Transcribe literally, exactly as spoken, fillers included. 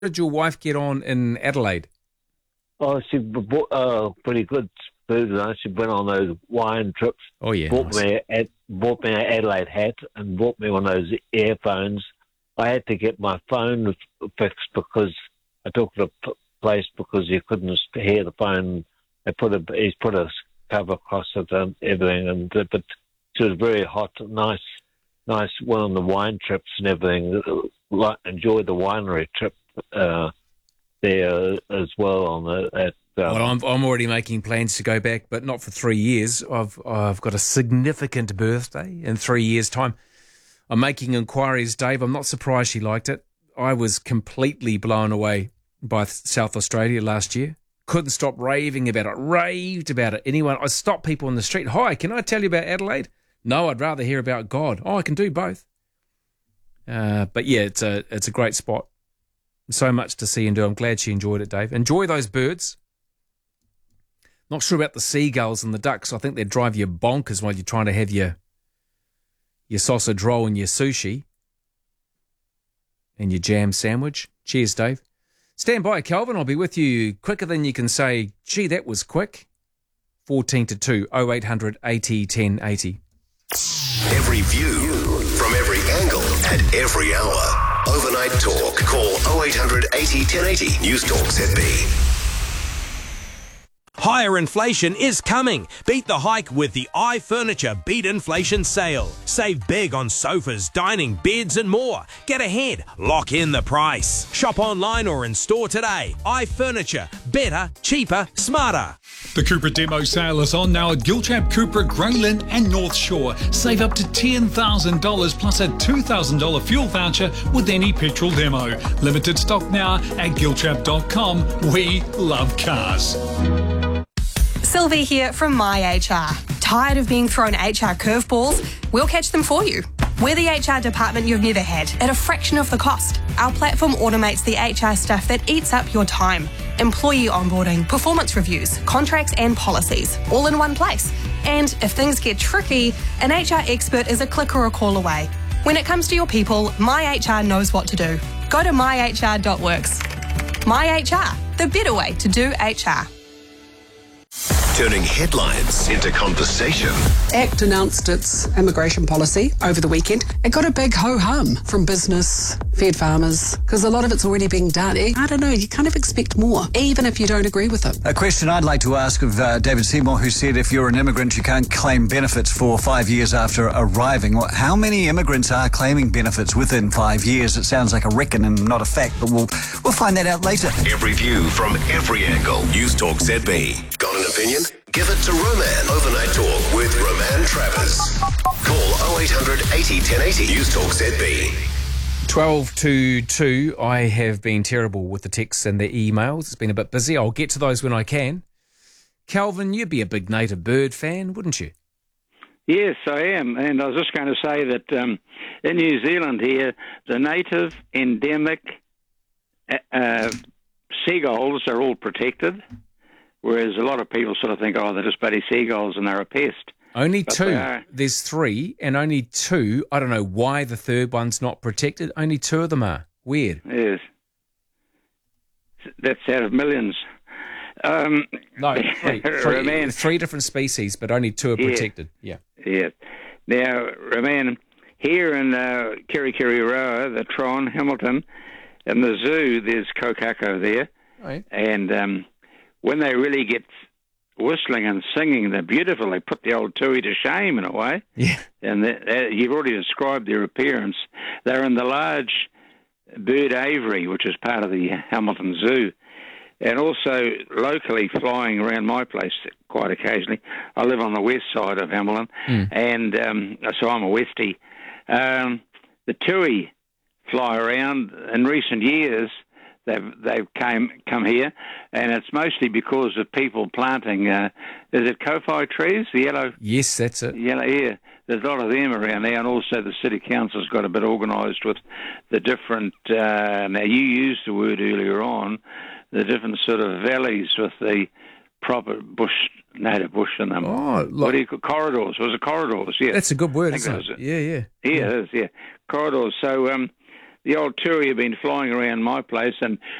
did your wife get on in Adelaide? Oh, she bought uh, pretty good food. You know? She went on those wine trips. Oh, yeah. Bought Nice. me a, bought me an Adelaide hat and bought me one of those earphones. I had to get my phone fixed because I took it to a place because you couldn't hear the phone. They put a he's put a cover across it and everything, and but she was very hot, nice, nice. Went on the wine trips and everything. Like enjoyed the winery trip uh, there as well on the at. Um, Well, I'm I'm already making plans to go back, but not for three years. I've I've got a significant birthday in three years' time. I'm making inquiries, Dave. I'm not surprised she liked it. I was completely blown away by South Australia last year. Couldn't stop raving about it. Raved about it. Anyone? I stopped people on the street. Hi, can I tell you about Adelaide? No, I'd rather hear about God. Oh, I can do both. Uh, but yeah, it's a it's a great spot. So much to see and do. I'm glad she enjoyed it, Dave. Enjoy those birds. Not sure about the seagulls and the ducks. I think they'd drive you bonkers while you're trying to have your your sausage roll and your sushi and your jam sandwich. Cheers, Dave. Stand by, Kelvin. I'll be with you quicker than you can say, gee, that was quick. fourteen to two, oh eight hundred eighty ten eighty. Every view from every angle at every hour. Overnight Talk. Call oh eight hundred eighty ten eighty. News Talk Z B. Higher inflation is coming. Beat the hike with the iFurniture Beat Inflation Sale. Save big on sofas, dining, beds and more. Get ahead. Lock in the price. Shop online or in store today. iFurniture. Better, cheaper, smarter. The Cupra demo sale is on now at Gilchap, Cupra, Grayling and North Shore. Save up to ten thousand dollars plus a two thousand dollars fuel voucher with any petrol demo. Limited stock now at gilchap dot com. We love cars. Sylvie here from My H R. Tired of being thrown H R curveballs? We'll catch them for you. We're the H R department you've never had at a fraction of the cost. Our platform automates the H R stuff that eats up your time. Employee onboarding, performance reviews, contracts and policies, all in one place. And if things get tricky, an H R expert is a click or a call away. When it comes to your people, My H R knows what to do. Go to my h r dot works. My H R, the better way to do H R. Turning headlines into conversation. ACT announced its immigration policy over the weekend. It got a big ho-hum from business, fed farmers, because a lot of it's already being done. I don't know, you kind of expect more, even if you don't agree with it. A question I'd like to ask of uh, David Seymour, who said if you're an immigrant, you can't claim benefits for five years after arriving. Well, how many immigrants are claiming benefits within five years? It sounds like a reckon and not a fact, but we'll, we'll find that out later. Every view from every angle. News Talk Z B. Got an opinion? Give it to Roman. Overnight Talk with Roman Travers. Call oh eight hundred eighty ten eighty. News Talk Z B. twelve to two. I have been terrible with the texts and the emails. It's been a bit busy. I'll get to those when I can. Calvin, you'd be a big native bird fan, wouldn't you? Yes, I am. And I was just going to say that um, in New Zealand here, the native endemic uh, seagulls are all protected, whereas a lot of people sort of think, oh, they're just bloody seagulls and they're a pest. Only But two. they are. There's three, and only two. I don't know why the third one's not protected. Only two of them are. Weird. Yes. That's out of millions. Um, No, three. Three, Roman, three different species, but only two are Yeah. protected. Yeah. yeah. Now, Roman, here in uh, Kirikiriroa, the Tron, Hamilton, in the zoo, there's kokako there. Right. And um, when they really get whistling and singing, they're beautiful. They put the old tui to shame in a way. Yeah. And they, they, you've already described their appearance. They're in the large bird aviary, which is part of the Hamilton Zoo. And also locally flying around my place quite occasionally. I live on the west side of Hamilton, Mm. and um, so I'm a Westie. Um, the tui fly around. In recent years, they've they've came come here, and it's mostly because of people planting. Uh, is it kowhai trees? The yellow. Yes, that's it. Yellow, yeah. There's a lot of them around there, and also the city council's got a bit organised with the different. Uh, now you used the word earlier on, the different sort of valleys with the proper bush, native bush in them. Oh, What like, do you call corridors? Was it corridors? Yeah. that's a good word, I think isn't that it? was it. Yeah, yeah. Yeah, it is, yeah. Corridors. So um, the old Tui have been flying around my place, and